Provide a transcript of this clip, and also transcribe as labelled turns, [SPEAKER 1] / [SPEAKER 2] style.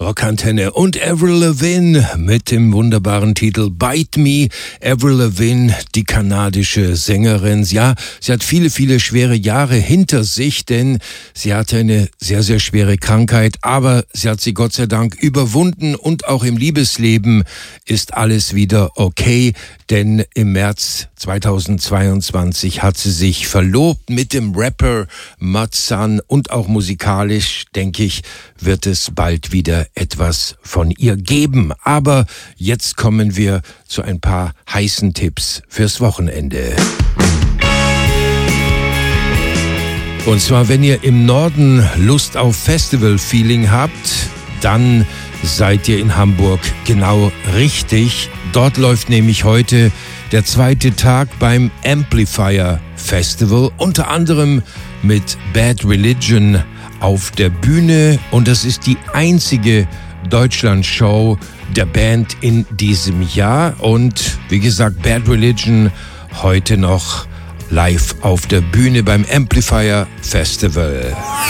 [SPEAKER 1] Rockantenne und Avril Lavigne mit dem wunderbaren Titel Bite Me. Avril Lavigne, die kanadische Sängerin. Ja, sie hat viele, viele schwere Jahre hinter sich, denn sie hatte eine sehr, sehr schwere Krankheit, aber sie hat sie Gott sei Dank überwunden und auch im Liebesleben ist alles wieder okay, denn im März 2022 hat sie sich verlobt mit dem Rapper Mud Sun und auch musikalisch, denke ich, wird es bald wieder etwas von ihr geben. Aber jetzt kommen wir zu ein paar heißen Tipps fürs Wochenende. Und zwar, wenn ihr im Norden Lust auf Festival-Feeling habt, dann seid ihr in Hamburg genau richtig. Dort läuft nämlich heute der zweite Tag beim Amplifier Festival, unter anderem mit Bad Religion auf der Bühne. Und das ist die einzige Deutschland-Show der Band in diesem Jahr. Und wie gesagt, Bad Religion heute noch live auf der Bühne beim Amplifier Festival.